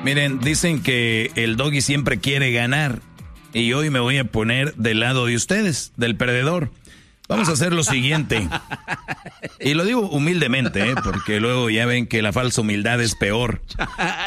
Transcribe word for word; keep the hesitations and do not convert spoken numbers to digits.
Miren, dicen que el Doggy siempre quiere ganar. Y hoy me voy a poner del lado de ustedes, del perdedor. Vamos a hacer lo siguiente. Y lo digo humildemente, ¿eh? Porque luego ya ven que la falsa humildad es peor.